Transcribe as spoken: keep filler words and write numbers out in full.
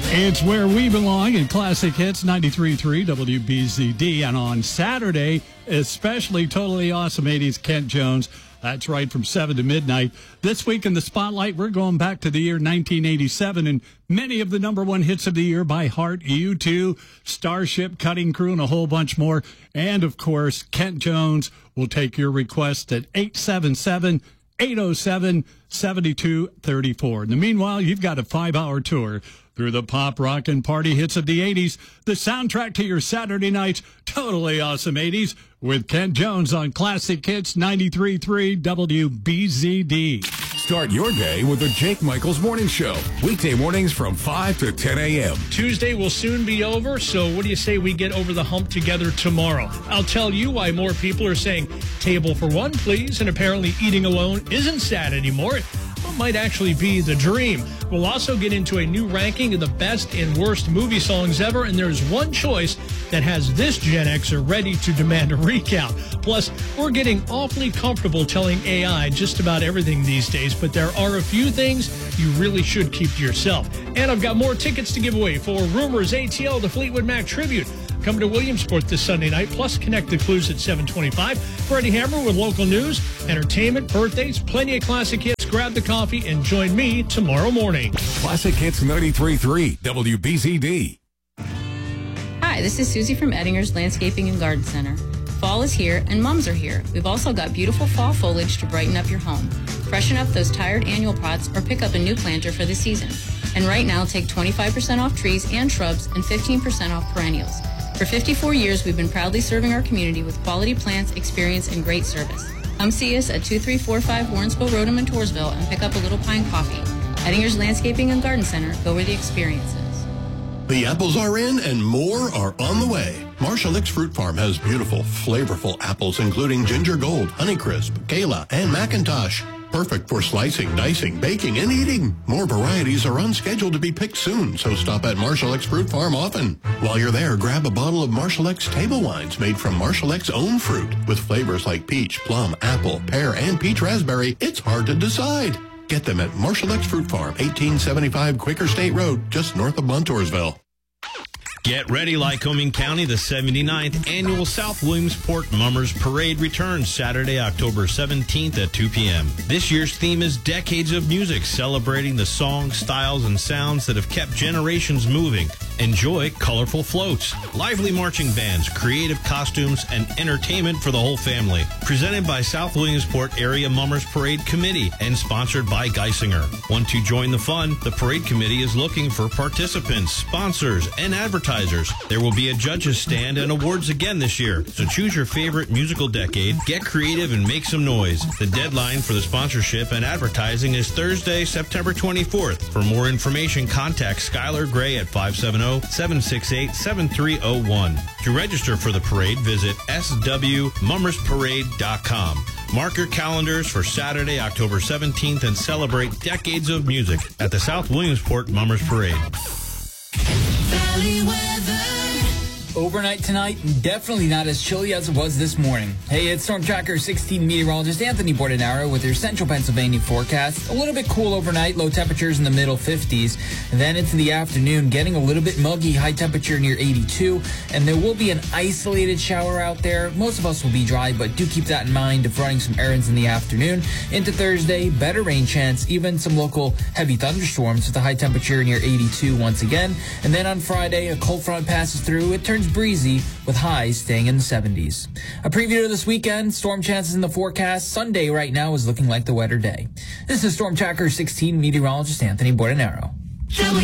It's where we belong in Classic Hits ninety-three point three W B Z D. And on Saturday, especially totally awesome eighties, Kent Jones. That's right, from seven to midnight. This week in the Spotlight, we're going back to the year nineteen eighty-seven and many of the number one hits of the year by Heart, U two, Starship, Cutting Crew, and a whole bunch more. And, of course, Kent Jones will take your request at eight seven seven, eight oh seven, seven two three four. In the meanwhile, you've got a five-hour tour through the pop, rock, and party hits of the eighties, the soundtrack to your Saturday night's totally awesome eighties, with Kent Jones on Classic Hits ninety-three point three W B Z D. Start your day with the Jake Michaels Morning Show. Weekday mornings from five to ten a.m. Tuesday will soon be over, so what do you say we get over the hump together tomorrow? I'll tell you why more people are saying, table for one, please, and apparently eating alone isn't sad anymore. What might actually be the dream. We'll also get into a new ranking of the best and worst movie songs ever, and there's one choice that has this Gen Xer ready to demand a recount. Plus, we're getting awfully comfortable telling A I just about everything these days, but there are a few things you really should keep to yourself. And I've got more tickets to give away for Rumors A T L, the Fleetwood Mac Tribute, coming to Williamsport this Sunday night, plus Connect the Clues at seven twenty-five. Freddie Hammer with local news, entertainment, birthdays, plenty of classic hits. Grab the coffee and join me tomorrow morning. Classic Hits ninety-three point three W B Z D. Hi, this is Susie from Ettinger's Landscaping and Garden Center. Fall is here and mums are here. We've also got beautiful fall foliage to brighten up your home. Freshen up those tired annual pots or pick up a new planter for the season. And right now, take twenty-five percent off trees and shrubs and fifteen percent off perennials. For fifty-four years, we've been proudly serving our community with quality plants, experience, and great service. Come see us at two three four five Warrensville Road in Montoursville and pick up a Little Pine Coffee. Ettinger's Landscaping and Garden Center. Go where the experience is. The apples are in and more are on the way. Marshall Licks Fruit Farm has beautiful, flavorful apples including Ginger Gold, Honeycrisp, Gala, and Macintosh. Perfect for slicing, dicing, baking, and eating. More varieties are on schedule to be picked soon, so stop at Marshall X Fruit Farm often. While you're there, grab a bottle of Marshall X table wines made from Marshall X's own fruit. With flavors like peach, plum, apple, pear, and peach raspberry, it's hard to decide. Get them at Marshall X Fruit Farm, eighteen seventy-five Quaker State Road, just north of Montoursville. Get ready, Lycoming County. The seventy-ninth Annual South Williamsport Mummers Parade returns Saturday, October seventeenth at two p.m. This year's theme is Decades of Music, celebrating the songs, styles, and sounds that have kept generations moving. Enjoy colorful floats, lively marching bands, creative costumes, and entertainment for the whole family. Presented by South Williamsport Area Mummers Parade Committee and sponsored by Geisinger. Want to join the fun? The Parade Committee is looking for participants, sponsors, and advertisers. There will be a judges stand and awards again this year, so choose your favorite musical decade, get creative, and make some noise. The deadline for the sponsorship and advertising is Thursday, September twenty-fourth. For more information, contact Skylar Gray at five seven zero, seven six eight, seven three zero one. To register for the parade, visit s w mummers parade dot com. Mark your calendars for Saturday, October seventeenth, and celebrate decades of music at the South Williamsport Mummers Parade. Valley weather. Overnight tonight, definitely not as chilly as it was this morning. Hey, it's Storm Tracker sixteen meteorologist Anthony Bordenaro with your central Pennsylvania forecast. A little bit cool overnight, low temperatures in the middle fifties. And then into the afternoon, getting a little bit muggy, high temperature near eighty-two. And there will be an isolated shower out there. Most of us will be dry, but do keep that in mind if running some errands in the afternoon. Into Thursday, better rain chance, even some local heavy thunderstorms with a high temperature near eighty-two once again. And then on Friday, a cold front passes through. It turns breezy with highs staying in the seventies. A preview of this weekend, storm chances in the forecast. Sunday right now is looking like the wetter day. This is Storm Tracker sixteen meteorologist Anthony Bordenaro.